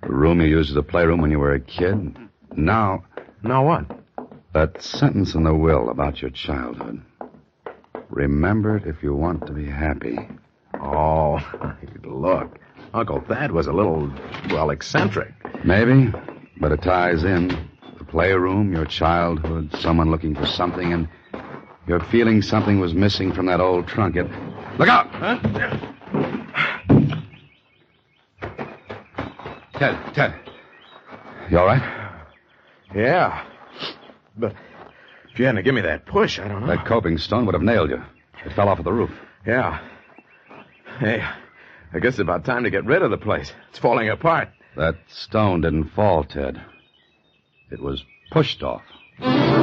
The room you used as a playroom when you were a kid. Now, what? that sentence in the will about your childhood. Remember it if you want to be happy. Oh, look. Uncle Thad was a little, eccentric. Maybe, but it ties in. The playroom, your childhood, someone looking for something, and you're feeling something was missing from that old trunk. Look out! Huh? Ted. You all right? Yeah. But if you hadn't given me that push, I don't know. That coping stone would have nailed you. It fell off of the roof. Yeah. Hey, I guess it's about time to get rid of the place. It's falling apart. That stone didn't fall, Ted. It was pushed off.